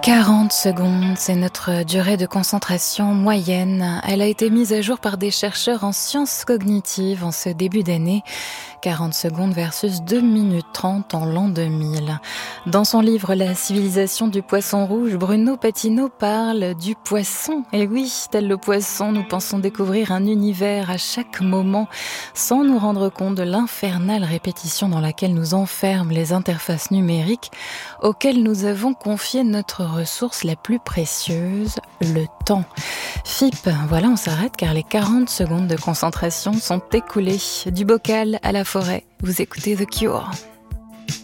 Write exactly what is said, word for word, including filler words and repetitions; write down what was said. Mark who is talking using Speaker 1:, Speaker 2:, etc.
Speaker 1: quarante secondes, c'est notre durée de concentration moyenne. Elle a été mise à jour par des chercheurs en sciences cognitives en ce début d'année. quarante secondes versus deux minutes trente en l'an deux mille. Dans son livre La civilisation du poisson rouge, Bruno Patino parle du poisson. Et oui, tel le poisson, nous pensons découvrir un univers à chaque moment sans nous rendre compte de l'infernale répétition dans laquelle nous enferment les interfaces numériques auxquelles nous avons confié notre ressource la plus précieuse, le temps. F I P, voilà, on s'arrête car les quarante secondes de concentration sont écoulées. Du bocal à la forêt, vous écoutez The Cure.